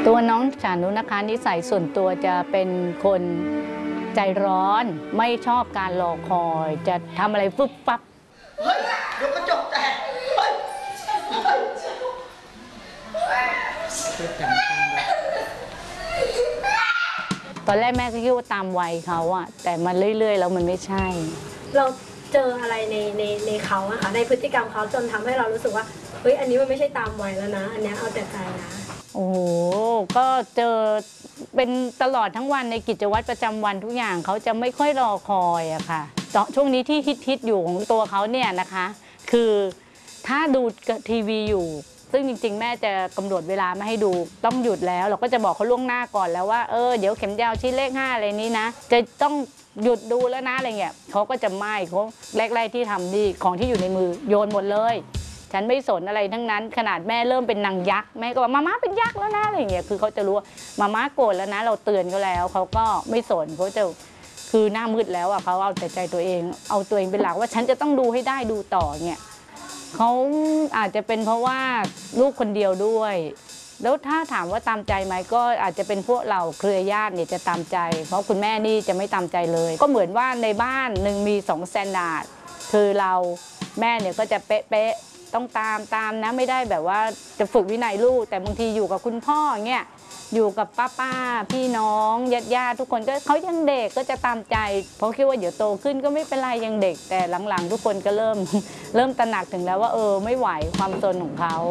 ตัวน้องฉานุนะคะนิสัยส่วนตัวจะเป็นคนใจร้อนไม่ชอบการรอคอยจะทำอะไรฟึบปั๊บเฮ้ยเดี๋ยวกระจกแตกตอนแรกแม่ก็คิดว่าตามวัยเขาอะแต่มันเรื่อยๆแล้วมันไม่ใช่เราเจออะไรในเขาอะค่ะในพฤติกรรมเขาจนทำให้เรารู้สึกว่าเฮ้ยอันนี้มันไม่ใช่ตามวัยแล้วนะอันนี้เอาแต่ใจนะโอ้โหก็เจอเป็นตลอดทั้งวันในกิจวัตรประจำวันทุกอย่างเขาจะไม่ค่อยรอคอยอะค่ะช่วงนี้ที่ฮิตอยู่ของตัวเขาเนี่ยนะคะคือถ้าดูทีวีอยู่ซึ่งจริงๆแม่จะกำหนดเวลาไม่ให้ดูต้องหยุดแล้วเราก็จะบอกเขาล่วงหน้าก่อนแล้วว่าเดี๋ยวเข็มยาวชิ้นเลข5อะไรนี้นะจะต้องหยุดดูแล้วนะอะไรเงี้ยเขาก็จะไม่เขาแรกๆที่ทำนี่ของที่อยู่ในมือโยนหมดเลยฉันไม่สนอะไรทั้งนั้นขนาดแม่เริ่มเป็นนางยักษ์แม่ก็บอกมาม่าเป็นยักษ์แล้วนะอะไรเงี้ยคือเขาจะรู้ว่ามาม่าโกรธแล้วนะเราเตือนเขาแล้วเขาก็ไม่สนเขาจะคือหน้ามืดแล้วอ่ะเขาเอาแต่ใจตัวเองเอาตัวเองเป็นหลักว่าฉันจะต้องดูให้ได้ดูต่อเงี้ยเขาอาจจะเป็นเพราะว่าลูกคนเดียวด้วยแล้วถ้าถามว่าตามใจไหมก็อาจจะเป็นพวกเราเครือญาติเนี่ยจะตามใจเพราะคุณแม่นี่จะไม่ตามใจเลยก็เหมือนว่าในบ้านหนึ่งมี2 สแตนดาร์ดคือเราแม่เนี่ยก็จะเป๊ะต้องตามนะไม่ได้แบบว่าจะฝึกวินัยลูกแต่บางทีอยู่กับคุณพ่อเงี้ยอยู่กับป้าพี่น้องญาติทุกคนก็เขายังเด็กก็จะตามใจเพราะคิดว่าเดี๋ยวโตขึ้นก็ไม่เป็นไรยังเด็กแต่หลังๆทุกคนก็เริ่มตระหนักถึงแล้วว่าไม่ไหวความซนของเขา